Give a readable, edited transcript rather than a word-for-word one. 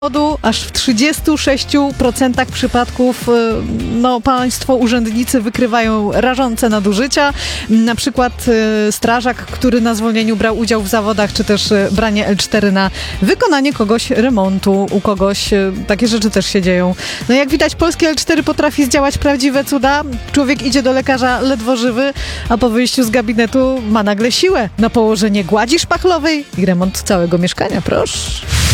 Aż w 36% przypadków państwo urzędnicy wykrywają rażące nadużycia. Na przykład strażak, który na zwolnieniu brał udział w zawodach, czy też branie L4 na wykonanie kogoś remontu, u kogoś takie rzeczy też się dzieją. No jak widać, polskie L4 potrafi zdziałać prawdziwe cuda. Człowiek idzie do lekarza ledwo żywy, a po wyjściu z gabinetu ma nagle siłę na położenie gładzi szpachlowej i remont całego mieszkania, proszę.